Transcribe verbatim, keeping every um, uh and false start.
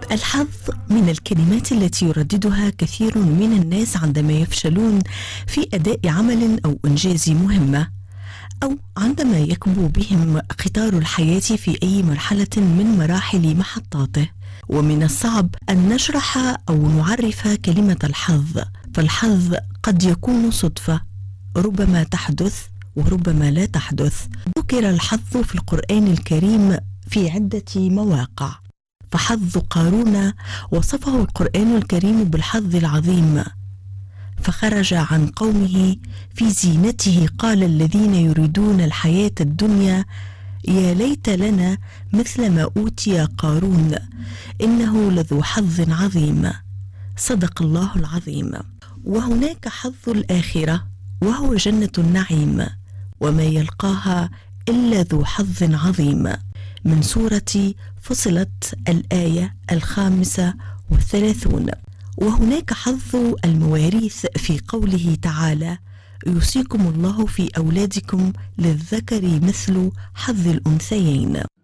الحظ من الكلمات التي يرددها كثير من الناس عندما يفشلون في أداء عمل أو إنجاز مهمة، أو عندما يكبو بهم قطار الحياة في أي مرحلة من مراحل محطاته. ومن الصعب أن نشرح أو نعرف كلمة الحظ، فالحظ قد يكون صدفة، ربما تحدث وربما لا تحدث. ذكر الحظ في القرآن الكريم في عدة مواقع، فحظ قارون وصفه القرآن الكريم بالحظ العظيم، فخرج عن قومه في زينته قال الذين يريدون الحياة الدنيا يا ليت لنا مثل ما أوتي قارون إنه لذو حظ عظيم. صدق الله العظيم. وهناك حظ الآخرة وهو جنة النعيم، وما يلقاها إلا ذو حظ عظيم، من سورة فصلت الآية الخامسة والثلاثون. وهناك حظ المواريث في قوله تعالى يوصيكم الله في أولادكم للذكر مثل حظ الأنثيين.